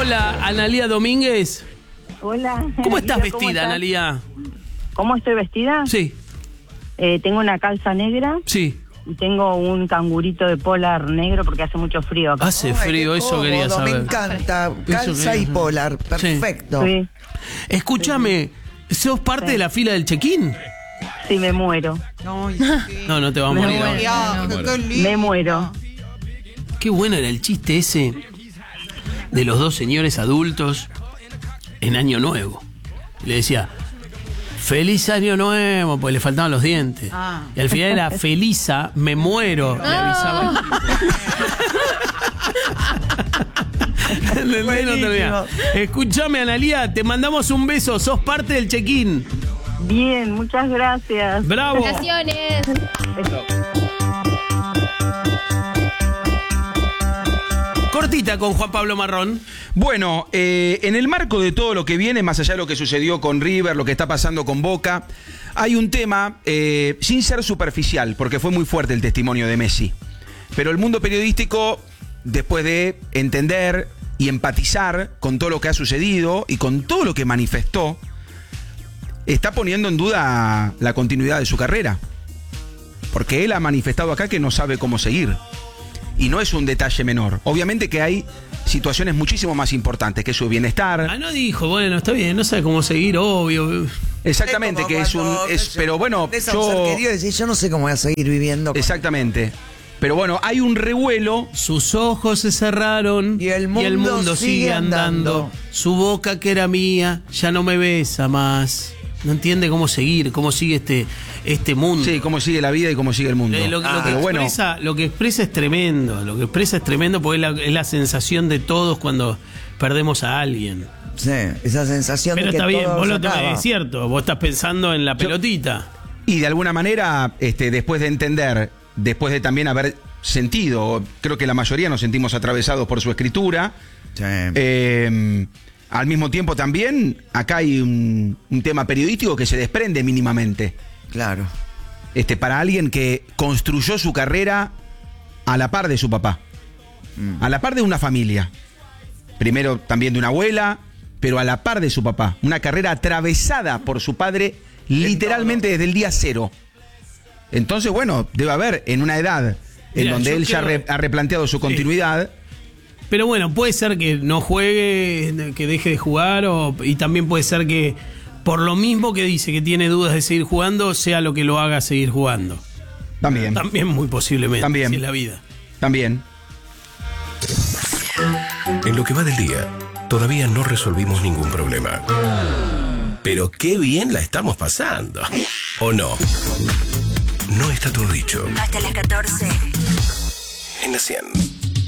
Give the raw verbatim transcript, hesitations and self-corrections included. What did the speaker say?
Hola, Analía Domínguez. Hola. ¿Cómo estás ¿Cómo vestida, estás? Analía? ¿Cómo estoy vestida? Sí, Eh, tengo una calza negra sí. y tengo un cangurito de polar negro porque hace mucho frío acá. Hace Ay, frío, qué eso quería cómodo, saber. Me encanta. Eso Calza quería y saber. polar. Perfecto. Sí, Escúchame, ¿sos parte Sí. de la fila del check-in? sí, me muero. Ay, sí. No, no te va a Me morir. muero. ahora. Ya, qué lindo. Me muero. Qué bueno era el chiste ese de los dos señores adultos en Año Nuevo. Le decía, feliz Año Nuevo, pues le faltaban los dientes. Ah. Y al final era, feliza, me muero, le avisaba. ¿Entendés? No termina. Escúchame, Analía, te mandamos un beso, sos parte del check-in. Bien, muchas gracias. ¡Bravo! Vacaciones. Cortita con Juan Pablo Marrón. Bueno, eh, en el marco de todo lo que viene, más allá de lo que sucedió con River, lo que está pasando con Boca, hay un tema, eh, sin ser superficial, porque fue muy fuerte el testimonio de Messi. Pero el mundo periodístico, después de entender y empatizar con todo lo que ha sucedido y con todo lo que manifestó, está poniendo en duda la continuidad de su carrera. Porque él ha manifestado acá que no sabe cómo seguir. Y no es un detalle menor. Obviamente que hay situaciones muchísimo más importantes, que es su bienestar. Ah, no dijo, bueno, está bien, no sabe cómo seguir, obvio. Exactamente, como que es un... cuando, es- qué sé, pero bueno, ves a yo... un ser querido y decís, yo no sé cómo voy a seguir viviendo. con- Exactamente. Pero bueno, hay un revuelo. Sus ojos se cerraron Y el mundo sigue andando. Su boca que era mía ya no me besa más. No entiende cómo seguir, cómo sigue este, este mundo. Sí, cómo sigue la vida y cómo sigue el mundo. Eh, lo, lo Ah, que pero bueno, expresa, lo que expresa es tremendo. Lo que expresa es tremendo porque es la, es la sensación de todos cuando perdemos a alguien. Sí, esa sensación Pero de que está bien, todo vos se lo tenés, acaba. es cierto. Vos estás pensando en la pelotita. y de alguna manera, este, después de entender, después de también haber sentido, creo que la mayoría nos sentimos atravesados por su escritura. Sí. Eh, al mismo tiempo también, acá hay un, un tema periodístico que se desprende mínimamente. Claro. Este, para alguien que construyó su carrera a la par de su papá, Mm. a la par de una familia. Primero también de una abuela, pero a la par de su papá. Una carrera atravesada por su padre literalmente desde el día cero. Entonces, bueno, debe haber en una edad en Mira, donde yo él ya creo- re- ha replanteado su Sí. continuidad. Pero bueno, puede ser que no juegue, que deje de jugar, o, y también puede ser que por lo mismo que dice que tiene dudas de seguir jugando, sea lo que lo haga seguir jugando. También, También muy posiblemente, También. si es la vida. también. En lo que va del día, todavía no resolvimos ningún problema. Pero qué bien la estamos pasando. ¿O no? No está todo dicho. Hasta las catorce. En la cien.